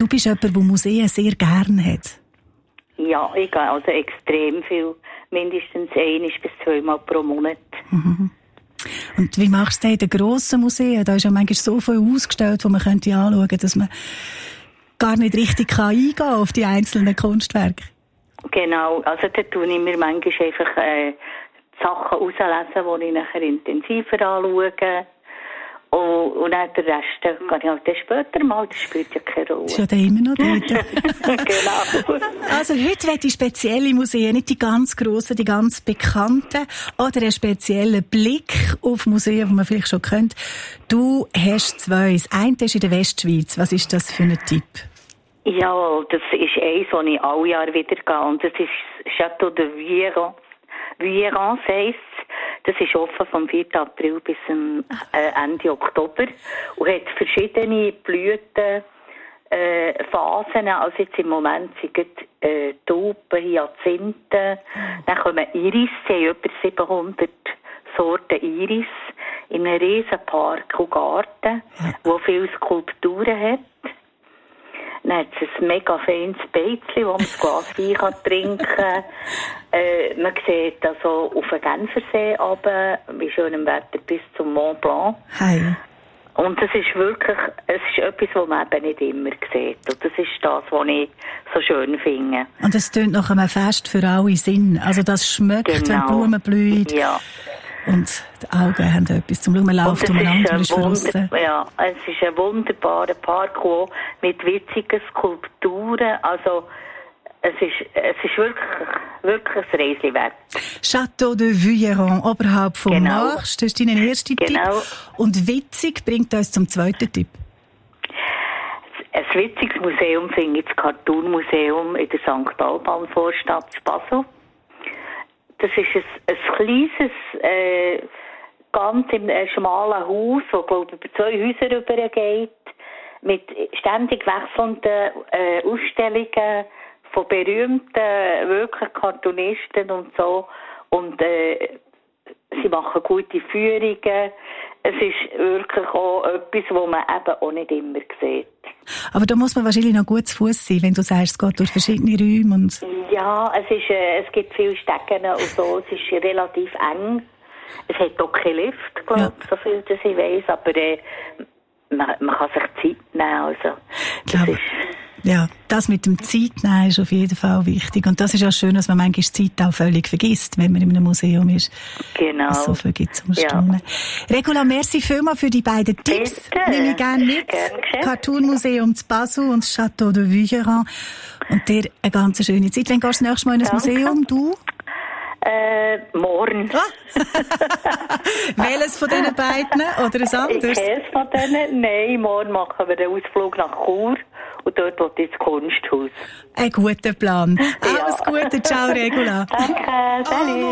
bist jemand, der Museen sehr gerne hat. Ja, ich gehe also extrem viel. Mindestens 1 bis 2 Mal pro Monat. Mhm. Und wie machst du das in den grossen Museen? Da ist ja manchmal so viel ausgestellt, wo man könnte anschauen, dass man gar nicht richtig eingehen kann auf die einzelnen Kunstwerke. Genau, also da tue ich mir manchmal einfach Sachen rauslesen, die ich nachher intensiver anschaue. Und dann den Rest kann ich halt später mal, das spielt ja keine Rolle. Das ist ja dann immer noch dort. Genau. Also heute will ich spezielle Museen, nicht die ganz grossen, die ganz bekannten, oder einen speziellen Blick auf Museen, die man vielleicht schon kennt. Du hast 2. Das eine ist in der Westschweiz. Was ist das für ein Tipp? Ja, das ist eins, das ich alle Jahre wieder gehe. Und das ist Château de Vuillerans. Vuillerans heisst, das ist offen vom 4. April bis Ende Oktober und hat verschiedene Blüten, Phasen. Also jetzt im Moment sind Tulpen, Hyazinthen, dann kommen Iris, sie haben über 700 Sorten Iris in einem riesen Park und Garten, wo viele Skulpturen hat. Dann hat es ein mega feines Beizchen, wo man das Glas Wein trinken kann. Man sieht also auf den Genfersee runter, bei schönem Wetter bis zum Mont Blanc. Hey. Und es ist wirklich, es ist etwas, was man eben nicht immer sieht. Und das ist das, was ich so schön finde. Und es tönt nach einem Fest für alle Sinn. Also das schmeckt, wenn die Blumen blühen. Ja. Und die Augen haben etwas zum Schauen. Man läuft umeinander, man ist draussen. Ja, es ist ein wunderbarer Park mit witzigen Skulpturen. Also, es ist wirklich ein Reisli wert. Château de Vuillerans, oberhalb vom Marsch. Das ist dein erster Tipp. Und witzig bringt uns zum zweiten Tipp. Ein witziges Museum finde ich das Cartoon-Museum in der St. Alban-Vorstadt zu Basel. Das ist ein kleines, ganz im schmalen Haus, das, glaube ich, über 2 Häuser rübergeht, mit ständig wechselnden Ausstellungen von berühmten, wirklich Cartoonisten und so. Und sie machen gute Führungen. Es ist wirklich auch etwas, was man eben auch nicht immer sieht. Aber da muss man wahrscheinlich noch gut zu Fuß sein, wenn du sagst, es geht durch verschiedene Räume. Und ja, es gibt viele Stecken und so. Es ist relativ eng. Es hat auch keinen Lift, glaube ich, so viel, dass ich weiss. Aber man kann sich Zeit nehmen. Also, das mit dem Zeit nehmen ist auf jeden Fall wichtig. Und das ist ja schön, dass man manchmal die Zeit auch völlig vergisst, wenn man in einem Museum ist. Genau. So viel gibt es um Stunden. Regula, merci vielmals für die beiden Tipps. Nehme ich gerne mit. Cartoon-Museum zu Basel und das Château de Vuillerans. Und dir eine ganz schöne Zeit. Wann gehst du das nächste Mal in ein Museum? Du? Morgen. Welches von diesen beiden? Oder ein anderes? Keines von denen. Nein, morgen machen wir einen Ausflug nach Chur. Und dort will ich ins Kunsthaus. Ein guter Plan. Alles Gute. Ciao, Regula. Danke. Salut.